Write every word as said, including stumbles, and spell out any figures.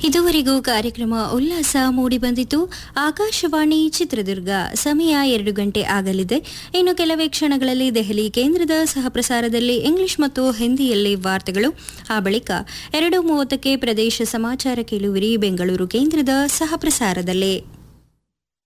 ಇದುವರೆಗೂ ಕಾರ್ಯಕ್ರಮ ಉಲ್ಲಾಸ ಮೂಡಿಬಂದಿತು. ಆಕಾಶವಾಣಿ ಚಿತ್ರದುರ್ಗ. ಸಮಯ ಎರಡು ಗಂಟೆ ಆಗಲಿದೆ. ಇನ್ನು ಕೆಲವೇ ಕ್ಷಣಗಳಲ್ಲಿ ದೆಹಲಿ ಕೇಂದ್ರದ ಸಹಪ್ರಸಾರದಲ್ಲಿ ಇಂಗ್ಲಿಷ್ ಮತ್ತು ಹಿಂದಿಯಲ್ಲಿ ವಾರ್ತೆಗಳು. ಆ ಬಳಿಕ ಎರಡು ಮೂವತ್ತಕ್ಕೆ ಪ್ರದೇಶ ಸಮಾಚಾರ ಕೇಳುವಿರಿ ಬೆಂಗಳೂರು ಕೇಂದ್ರದ ಸಹಪ್ರಸಾರದಲ್ಲಿ.